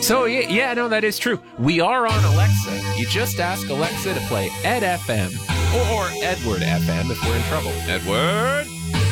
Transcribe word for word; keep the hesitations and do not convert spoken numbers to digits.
So, yeah, yeah, no, that is true. We are on Alexa. You just ask Alexa to play Ed F M or, or Edward F M if we're in trouble. Edward?